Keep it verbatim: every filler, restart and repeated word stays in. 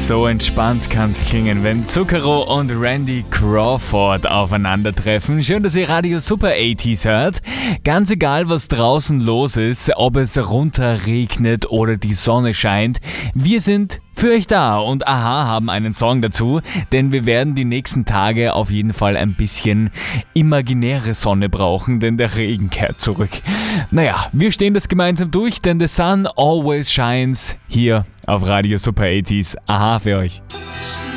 So entspannt kann's klingen, wenn Zucchero und Randy Crawford aufeinandertreffen. Schön, dass ihr Radio Super achtziger hört. Ganz egal, was draußen los ist, ob es runterregnet oder die Sonne scheint, wir sind für euch da und Aha haben einen Song dazu, denn wir werden die nächsten Tage auf jeden Fall ein bisschen imaginäre Sonne brauchen, denn der Regen kehrt zurück. Naja, wir stehen das gemeinsam durch, denn the sun always shines hier auf Radio Super achtziger. Aha für euch.